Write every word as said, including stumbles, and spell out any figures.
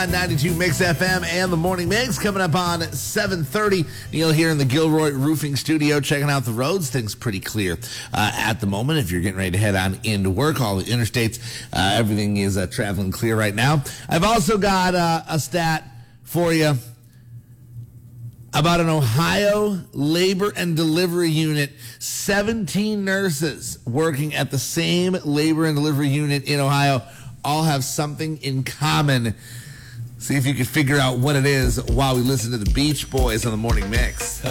ninety-two Mix F M and the Morning Mix coming up on seven thirty. Neil here in the Gilroy Roofing Studio checking out the roads. Things pretty clear uh, at the moment. If you're getting ready to head on into work, all the interstates, uh, everything is uh, traveling clear right now. I've also got uh, a stat for you about an Ohio labor and delivery unit. seventeen nurses working at the same labor and delivery unit in Ohio all have something in common. See if you can figure out what it is while we listen to the Beach Boys on the Morning Mix.